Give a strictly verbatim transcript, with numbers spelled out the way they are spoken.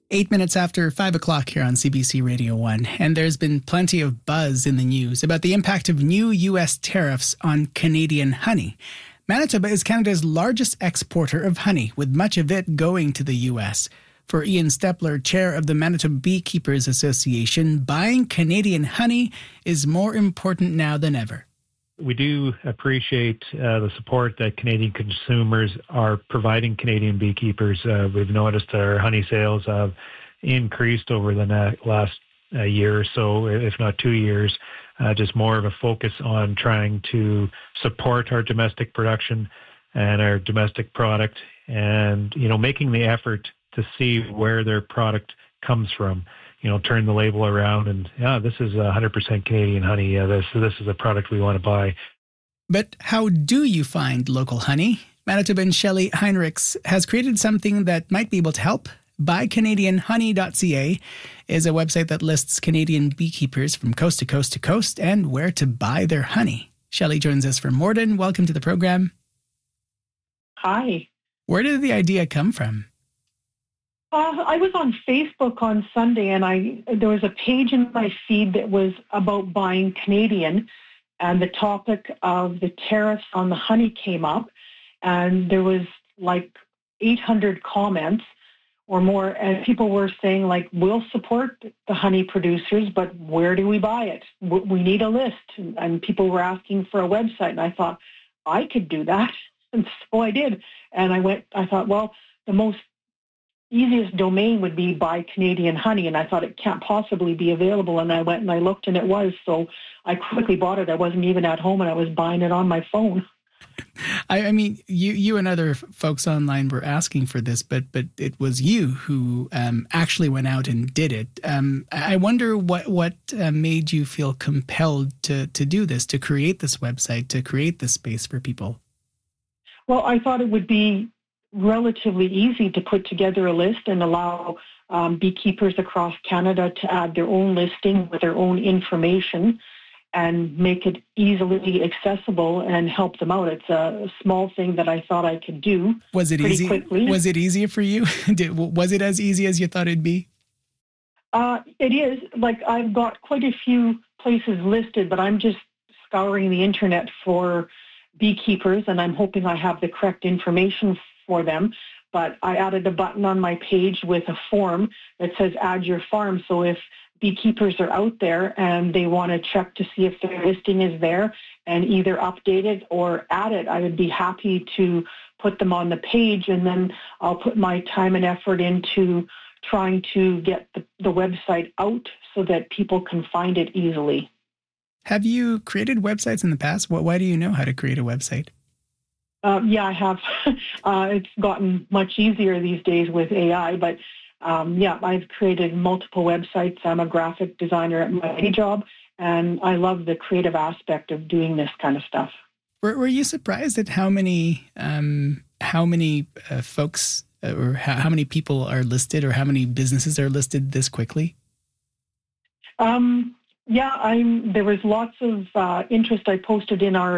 Eight minutes after five o'clock here on C B C Radio one, and there's been plenty of buzz in the news about the impact of new U S tariffs on Canadian honey. Manitoba is Canada's largest exporter of honey, with much of it going to the U S. For Ian Stepler, chair of the Manitoba Beekeepers Association, buying Canadian honey is more important now than ever. We do appreciate uh, the support that Canadian consumers are providing Canadian beekeepers. Uh, we've noticed that our honey sales have increased over the na- last uh, year or so, if not two years. Uh, just more of a focus on trying to support our domestic production and our domestic product, and you know, making the effort to see where their product comes from. You know, turn the label around and, yeah, this is one hundred percent Canadian honey. Yeah, this, this is a product we want to buy. But how do you find local honey? Manitoban Shelley Heinrichs has created something that might be able to help. buy canadian honey dot c a is a website that lists Canadian beekeepers from coast to coast to coast and where to buy their honey. Shelley joins us from Morden. Welcome to the program. Hi. Where did the idea come from? Uh, I was on Facebook on Sunday, and I there was a page in my feed that was about buying Canadian, and the topic of the tariffs on the honey came up, and there was like eight hundred comments or more, and people were saying, like, we'll support the honey producers, but where do we buy it? We need a list, and people were asking for a website, and I thought, I could do that, and so I did, and I went, I thought, well, the most easiest domain would be Buy Canadian Honey, and I thought it can't possibly be available, and I went and I looked and it was, so I quickly bought it. I wasn't even at home and I was buying it on my phone. I, I mean, you you and other folks online were asking for this, but but it was you who um, actually went out and did it. Um, I wonder what, what uh, made you feel compelled to, to do this, to create this website, to create this space for people? Well, I thought it would be relatively easy to put together a list and allow um, beekeepers across Canada to add their own listing with their own information and make it easily accessible and help them out. It's a small thing that I thought I could do. Was it pretty easy? Quickly. Was it easier for you? Did, was it as easy as you thought it'd be? Uh, it is. Like, I've got quite a few places listed, but I'm just scouring the internet for beekeepers, and I'm hoping I have the correct information for them. But I added a button on my page with a form that says add your farm. So if beekeepers are out there and they want to check to see if their listing is there and either update it or add it, I would be happy to put them on the page, and then I'll put my time and effort into trying to get the, the website out so that people can find it easily. Have you created websites in the past? Why do you know how to create a website? Uh, yeah, I have. uh, it's gotten much easier these days with A I, but um, yeah, I've created multiple websites. I'm a graphic designer at my day job, and I love the creative aspect of doing this kind of stuff. Were, were you surprised at how many um, how many uh, folks uh, or how, how many people are listed, or how many businesses are listed this quickly? Um, yeah, I'm. There was lots of uh, interest. I posted in our